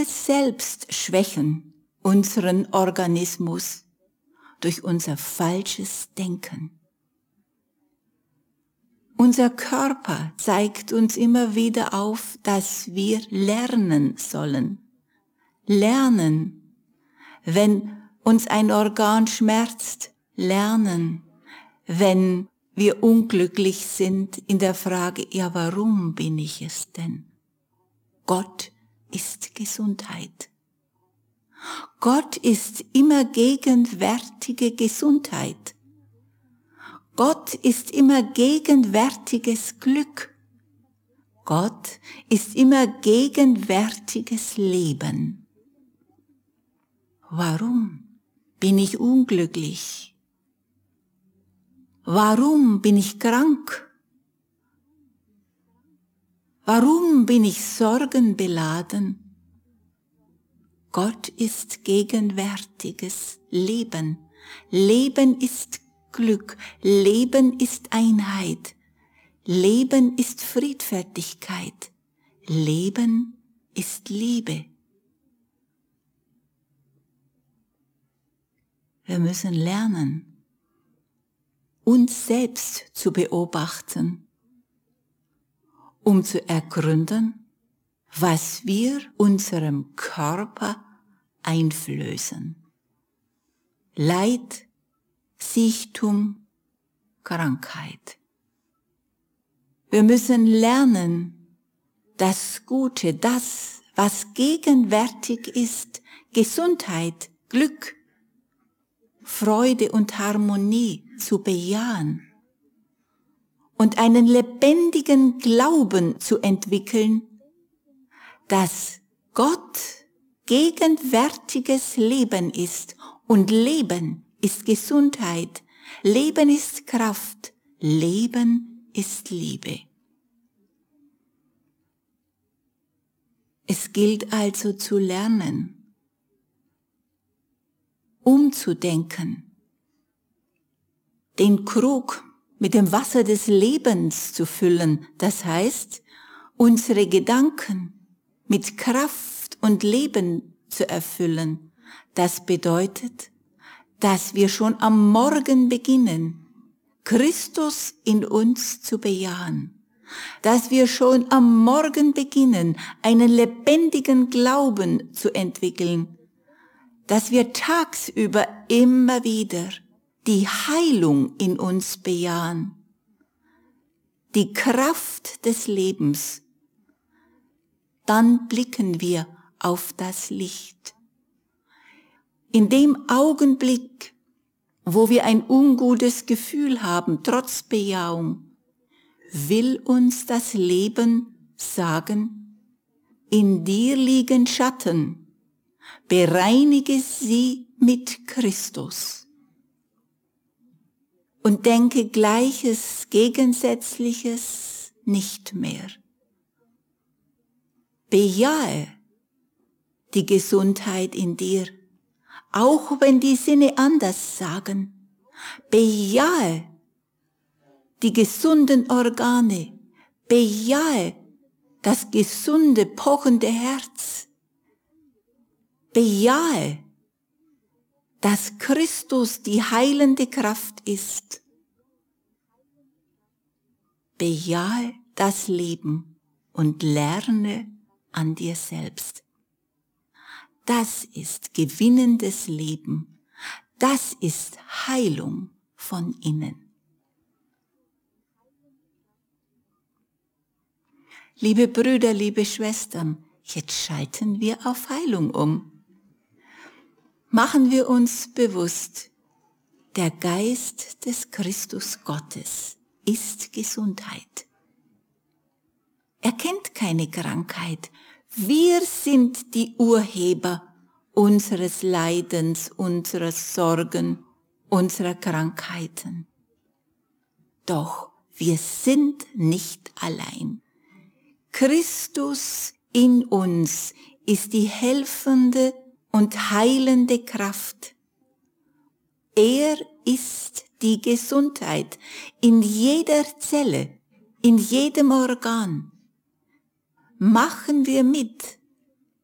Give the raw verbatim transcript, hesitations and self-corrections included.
selbst schwächen unseren Organismus durch unser falsches Denken. Unser Körper zeigt uns immer wieder auf, dass wir lernen sollen. Lernen, wenn uns ein Organ schmerzt, lernen, wenn wir unglücklich sind in der Frage, ja, warum bin ich es denn? Gott ist Gesundheit. Gott ist immer gegenwärtige Gesundheit. Gott ist immer gegenwärtiges Glück. Gott ist immer gegenwärtiges Leben. Warum bin ich unglücklich? Warum bin ich krank? Warum bin ich sorgenbeladen? Gott ist gegenwärtiges Leben. Leben ist Glück. Leben ist Einheit. Leben ist Friedfertigkeit. Leben ist Liebe. Wir müssen lernen, uns selbst zu beobachten, um zu ergründen, was wir unserem Körper einflößen. Leid, Siechtum, Krankheit. Wir müssen lernen, das Gute, das, was gegenwärtig ist, Gesundheit, Glück, Freude und Harmonie zu bejahen und einen lebendigen Glauben zu entwickeln, dass Gott gegenwärtiges Leben ist und Leben ist Gesundheit, Leben ist Kraft, Leben ist Liebe. Es gilt also zu lernen, umzudenken, den Krug mit dem Wasser des Lebens zu füllen, das heißt, unsere Gedanken mit Kraft und Leben zu erfüllen. Das bedeutet, dass wir schon am Morgen beginnen, Christus in uns zu bejahen, dass wir schon am Morgen beginnen, einen lebendigen Glauben zu entwickeln, dass wir tagsüber immer wieder die Heilung in uns bejahen, die Kraft des Lebens. Dann blicken wir auf das Licht. In dem Augenblick, wo wir ein ungutes Gefühl haben, trotz Bejahung, will uns das Leben sagen, in dir liegen Schatten, bereinige sie mit Christus. Und denke Gleiches, Gegensätzliches nicht mehr. Bejahe die Gesundheit in dir, auch wenn die Sinne anders sagen. Bejahe die gesunden Organe, bejahe das gesunde, pochende Herz. Bejahe, dass Christus die heilende Kraft ist. Bejahe das Leben und lerne an dir selbst. Das ist gewinnendes Leben. Das ist Heilung von innen. Liebe Brüder, liebe Schwestern, jetzt schalten wir auf Heilung um. Machen wir uns bewusst, der Geist des Christus Gottes ist Gesundheit. Er kennt keine Krankheit. Wir sind die Urheber unseres Leidens, unserer Sorgen, unserer Krankheiten. Doch wir sind nicht allein. Christus in uns ist die helfende und heilende Kraft. Er ist die Gesundheit in jeder Zelle, in jedem Organ. Machen wir mit